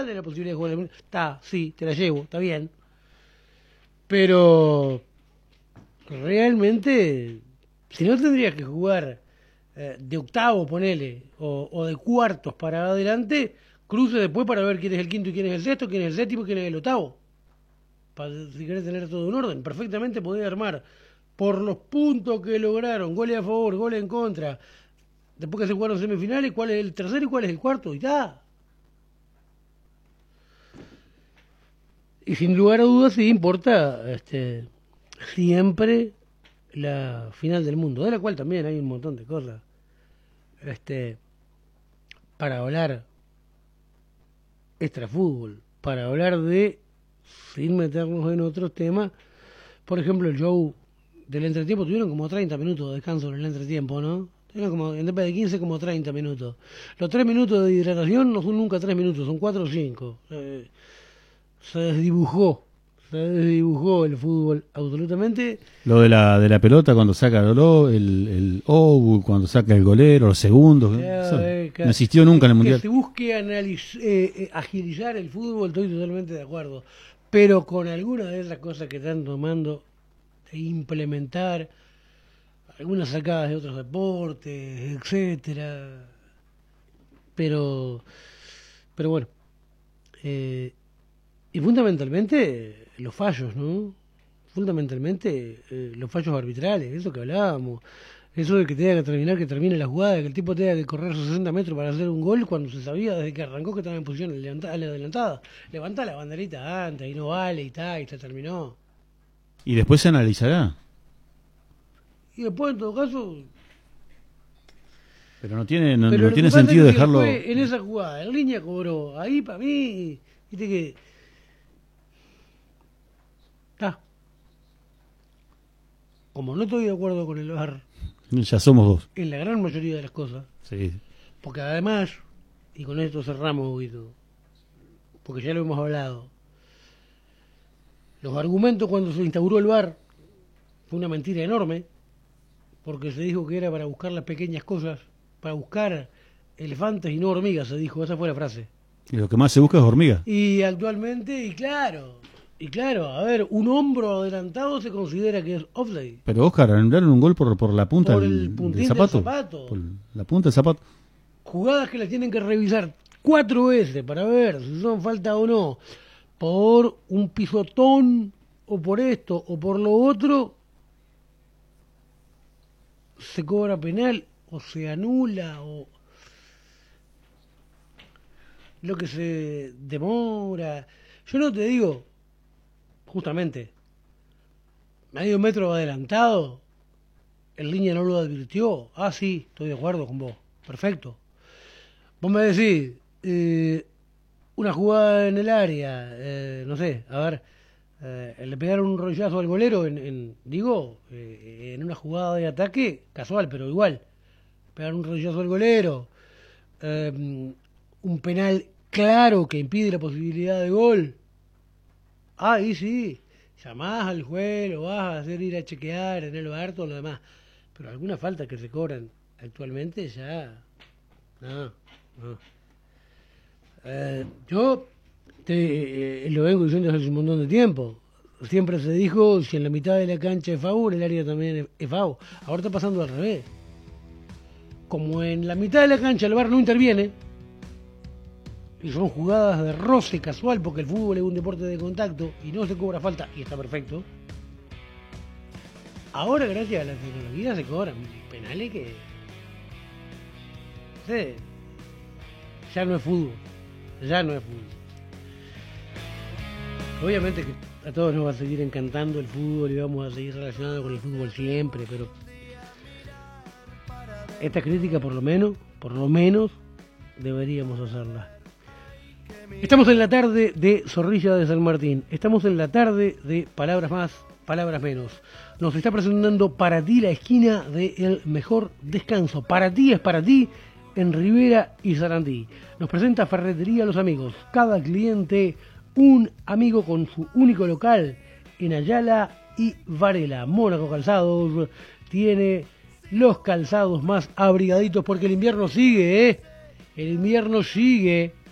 tener la posibilidad de jugar. Está, sí, te la llevo, está bien. Pero realmente, si no tendrías que jugar de octavo, ponele, o de cuartos para adelante, cruce después para ver quién es el quinto y quién es el sexto, quién es el séptimo y quién es el octavo. Para, si querés tener todo en orden, perfectamente podés armar por los puntos que lograron, goles a favor, goles en contra, después que se jugaron semifinales, cuál es el tercero y cuál es el cuarto, y está. Y sin lugar a dudas sí importa siempre la final del mundo, de la cual también hay un montón de cosas para hablar extrafútbol, para hablar de, sin meternos en otros temas, por ejemplo el show del entretiempo, tuvieron como 30 minutos de descanso en el entretiempo, ¿no? Tuvieron como, en vez de 15, como 30 minutos. Los 3 minutos de hidratación no son nunca 3 minutos, son 4 o 5. Se desdibujó el fútbol absolutamente. Lo de la pelota cuando saca el Obu, cuando saca el golero, los segundos, no existió nunca en el Mundial. Que se busque agilizar el fútbol, estoy totalmente de acuerdo, pero con algunas de esas cosas que están tomando de implementar, algunas sacadas de otros deportes, etcétera, pero bueno, y fundamentalmente los fallos, ¿no? Fundamentalmente los fallos arbitrales, eso que hablábamos, eso de que tenga que termine la jugada, que el tipo tenga que correr 60 metros para hacer un gol cuando se sabía desde que arrancó que estaba en posición adelantada. Levantá la banderita antes y no vale y se terminó. Y después se analizará. Y después en todo caso... Pero no tiene sentido dejarlo... En esa jugada, en línea cobró, ahí para mí, viste que... Como no estoy de acuerdo con el VAR, ya somos dos. En la gran mayoría de las cosas. Sí. Porque además, y con esto cerramos, Guido, porque ya lo hemos hablado, los argumentos cuando se instauró el VAR fue una mentira enorme, porque se dijo que era para buscar las pequeñas cosas, para buscar elefantes y no hormigas, se dijo, esa fue la frase. Y lo que más se busca es hormiga. Y actualmente, y claro, a ver, un hombro adelantado se considera que es offside. Pero Oscar, anularon un gol por la punta del zapato. Por la punta del zapato. Jugadas que las tienen que revisar 4 veces para ver si son falta o no, por un pisotón o por esto o por lo otro, se cobra penal o se anula o lo que se demora. Yo no te digo, justamente, medio metro adelantado, en línea no lo advirtió. Ah, sí, estoy de acuerdo con vos, perfecto. Vos me decís, una jugada en el área, no sé, a ver, le pegaron un rollazo al golero en una jugada de ataque, casual, pero igual, pegaron un rollazo al golero, un penal claro que impide la posibilidad de gol. Ahí sí, llamás al juez, lo vas a hacer ir a chequear en el VAR, todo lo demás. Pero algunas faltas que se cobran actualmente ya... No. Yo lo vengo diciendo hace un montón de tiempo. Siempre se dijo, si en la mitad de la cancha es FAU, el área también es FAU. Ahora está pasando al revés. Como en la mitad de la cancha el VAR no interviene, y son jugadas de roce casual, porque el fútbol es un deporte de contacto y no se cobra falta, y está perfecto. Ahora, gracias a la tecnología, se cobran penales que... Sí, ya no es fútbol. Obviamente que a todos nos va a seguir encantando el fútbol y vamos a seguir relacionados con el fútbol siempre, pero esta crítica por lo menos deberíamos hacerla. Estamos en la tarde de Zorrilla de San Martín. Estamos en la tarde de Palabras Más, Palabras Menos. Nos está presentando para ti la esquina del mejor descanso. Para ti es para ti en Rivera y Sarandí. Nos presenta Ferretería Los Amigos. Cada cliente un amigo con su único local en Ayala y Varela. Mónaco Calzados tiene los calzados más abrigaditos porque el invierno sigue, El invierno sigue.